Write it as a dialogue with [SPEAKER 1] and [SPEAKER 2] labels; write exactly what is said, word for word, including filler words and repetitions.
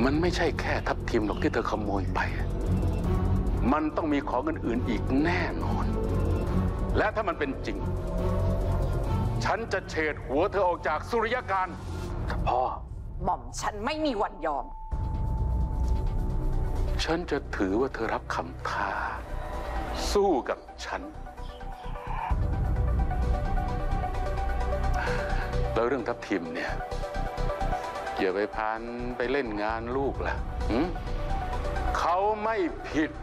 [SPEAKER 1] มันไม่ใช่แค่ทับทิมหรอกที่เธอขโมยไปมันต้องมีของอื่นๆอีกแน่นอนและถ้ามันเป็นจริงฉันจะเฉดหัวเธอออกจากสุริยการแต่พ่อ
[SPEAKER 2] หม่อมฉันไม่มีวันยอม
[SPEAKER 1] ฉันจะถือว่าเธอรับคำท้าสู้กับฉันแล้วเรื่องทับทิมเนี่ยอย่าไปพานไปเล่นงานลูกล่ะเขาไม่ผิด